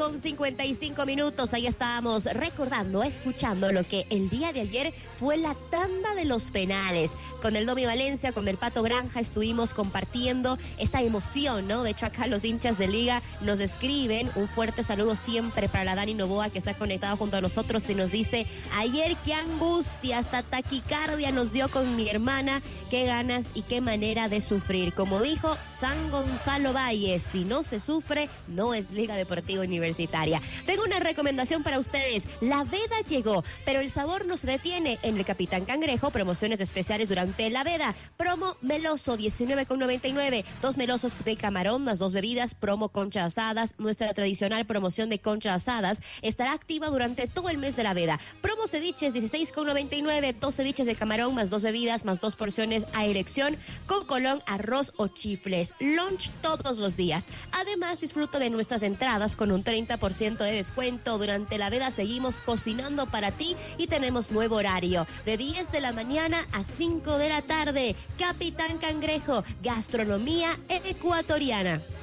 8:55. Ahí estábamos recordando, escuchando lo que el día de ayer fue la tanda de los penales. Con el Domi Valencia, con el Pato Granja, estuvimos compartiendo esa emoción, ¿no? De hecho, acá los hinchas de Liga nos escriben. Un fuerte saludo siempre para la Dani Novoa, que está conectada junto a nosotros y nos dice: ayer qué angustia, hasta taquicardia nos dio con mi hermana. Qué ganas y qué manera de sufrir. Como dijo San Gonzalo Valle, si no se sufre, no es Liga Deportiva Universitaria. Tengo una recomendación para ustedes. La veda llegó, pero el sabor no se detiene. En el Capitán Cangrejo, promociones especiales durante la veda. Promo meloso, 19,99. 2 melosos de camarón más 2 bebidas. Promo conchas asadas. Nuestra tradicional promoción de conchas asadas estará activa durante todo el mes de la veda. Promo ceviches, 16,99. 2 ceviches de camarón más 2 bebidas más 2 porciones a elección con colón, arroz o chifles. Lunch todos los días. Además, disfruta de nuestras entradas con un 30% de descuento. Durante la veda seguimos cocinando para ti y tenemos nuevo horario de 10 de la mañana a 5 de la tarde. Capitán Cangrejo, gastronomía ecuatoriana.